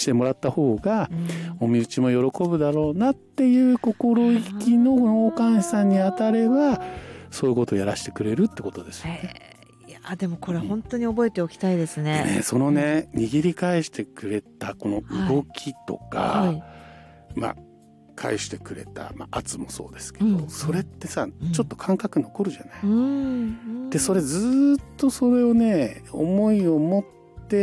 してもらった方が、お身内も喜ぶだろうなっていう心意気の納棺師さんに当たれば、そういうことをやらせてくれるってことですよね。 いやでもこれ本当に覚えておきたいですね。 でね、そのね、握り返してくれたこの動きとか、まあ返してくれた、圧もそうですけど、それってさ、ちょっと感覚残るじゃない。でそれずっとそれをね、思いを持って、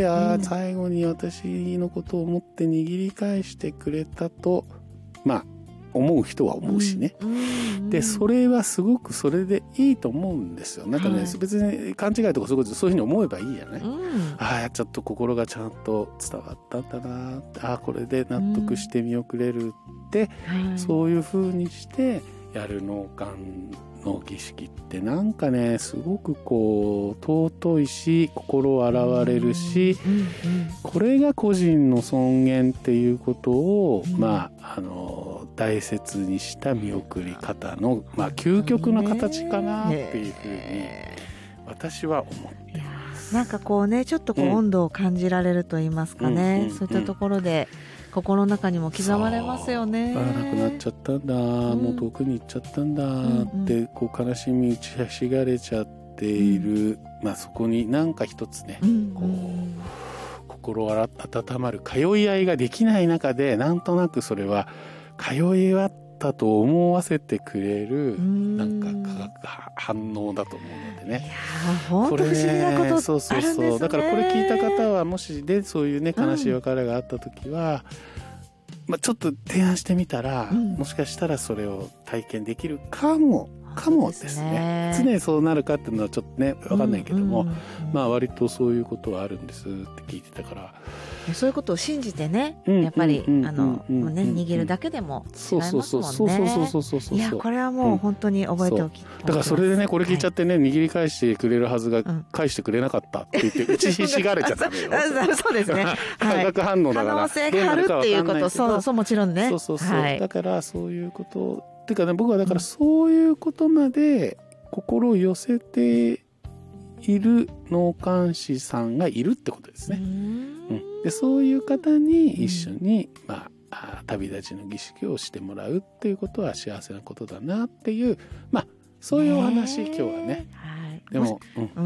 最後に私のことを思って握り返してくれたと思う人は思うしね。でそれはすごくそれでいいと思うんですよ。なんかね、別に勘違いとかそういうふうに思えばいいじゃない。ちょっと心がちゃんと伝わったんだな、これで納得して見送れるって、そういうふうにしてやる納棺の儀式ってなんかね、すごくこう尊いし、心洗われるし、これが個人の尊厳っていうことを、大切にした見送り方の、究極の形かなっていうふうに私は思っています。 なんかこうね、ちょっとこう温度を感じられると言いますかね、そういったところで心の中にも刻まれますよね。 亡くなっちゃったんだ、もう遠くに行っちゃったんだってこう悲しみ打ちひしがれちゃっている、そこになんか一つね、こう心温まる通い合いができない中で、なんとなくそれは通い合ったと思わせてくれるなんか化学反応だと思うのでね。 いや本当不思議なことあるんですね。 そうだからこれ聞いた方はもしでそういうね悲しい別れがあった時は、ちょっと提案してみたら、もしかしたらそれを体験できるかもですね。常にそうなるかっていうのはちょっとね分かんないけども、割とそういうことはあるんですって聞いてたから、 そういうことを信じてね、やっぱり握るだけでも違いますもんね。いやこれはもう本当に覚えておきたい。 だからそれでね、これ聞いちゃってね、握り返してくれるはずが返してくれなかったって言って打ちひしがれちゃダメよ。 そうですね。 化学反応だから可能性があるっていうこと、そうもちろんね。 だからそういうことっていうかね、僕はだからそういうことまで心を寄せている納棺師さんがいるってことですね。でそういう方に一緒に、旅立ちの儀式をしてもらうっていうことは幸せなことだなっていう、そういうお話、今日はね。でも、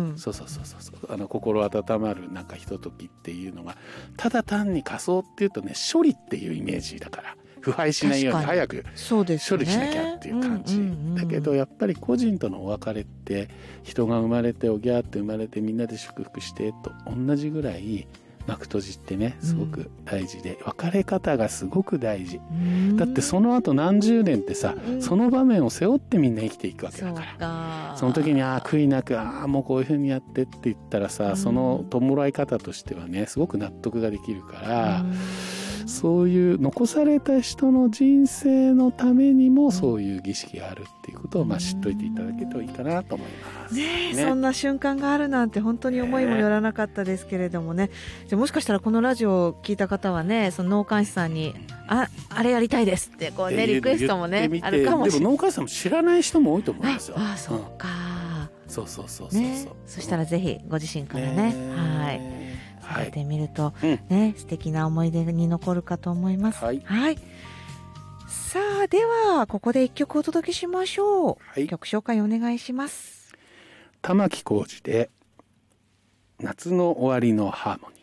心温まるなんかひとときっていうのが、ただ単に仮装っていうとね、処理っていうイメージだから、腐敗しないように早く処理しなきゃっていう感じ。だけどやっぱり個人とのお別れって、人が生まれておぎゃーって生まれてみんなで祝福してと同じぐらい幕閉じってね、すごく大事で、別れ方がすごく大事。だってその後何十年ってさ、その場面を背負ってみんな生きていくわけだから、その時に悔いなくもうこういう風にやってって言ったらさ、その弔い方としてはね、すごく納得ができるから、そういう残された人の人生のためにもそういう儀式があるっていうことを知っといていただけるといいかなと思います。 そんな瞬間があるなんて本当に思いもよらなかったですけれどもね。じゃもしかしたらこのラジオを聞いた方はね、その納棺師さんにあれやりたいですってこうね、リクエストもねあるかもしれない。 でも納棺師さんも知らない人も多いと思いますよ。 そうか。 そう。 そしたらぜひご自身からね、されてみるとね、素敵な思い出に残るかと思います。さあではここで一曲お届けしましょう。曲紹介お願いします。 玉置浩二で夏の終わりのハーモニー。